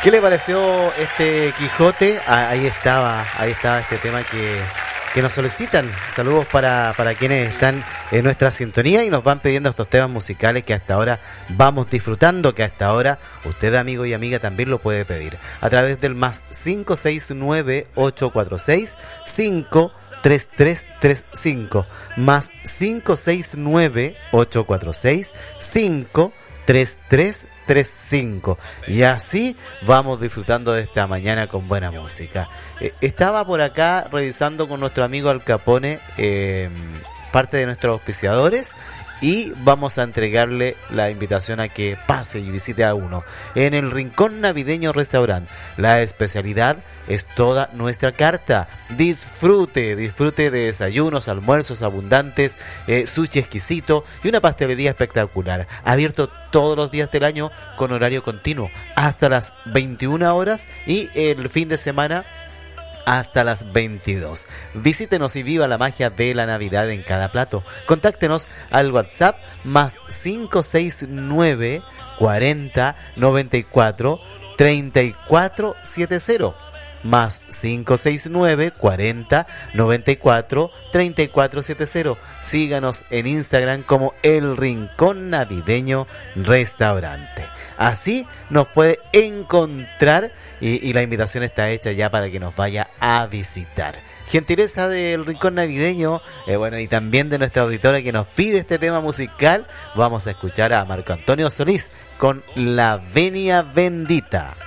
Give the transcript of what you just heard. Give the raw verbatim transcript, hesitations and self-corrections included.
¿Qué le pareció este Quijote? Ah, ahí estaba, ahí estaba este tema que, que nos solicitan. Saludos para, para quienes están en nuestra sintonía y nos van pidiendo estos temas musicales que hasta ahora vamos disfrutando, que hasta ahora usted, amigo y amiga, también lo puede pedir a través del más cinco seis nueve, ocho cuatro seis, cinco tres tres tres cinco, más cinco seis nueve, ocho cuatro seis, cinco tres tres tres cinco, y así vamos disfrutando de esta mañana con buena música. Eh, estaba por acá revisando con nuestro amigo Al Capone eh, parte de nuestros auspiciadores, y vamos a entregarle la invitación a que pase y visite a uno en el Rincón Navideño Restaurant. La especialidad es toda nuestra carta. Disfrute, disfrute de desayunos, almuerzos abundantes, eh, sushi exquisito y una pastelería espectacular. Abierto todos los días del año con horario continuo hasta las veintiuna horas y el fin de semana hasta las veintidós. Visítenos y viva la magia de la Navidad en cada plato. Contáctenos al WhatsApp más cinco seis nueve, cuarenta, noventa y cuatro, treinta y cuatro setenta, más cinco seis nueve, cuarenta, noventa y cuatro, treinta y cuatro setenta. Síganos en Instagram como El Rincón Navideño Restaurante. Así nos puede encontrar y, y la invitación está hecha ya para que nos vaya a visitar. Gentileza del Rincón Navideño, eh, bueno, y también de nuestra auditora que nos pide este tema musical. Vamos a escuchar a Marco Antonio Solís con La Venia Bendita.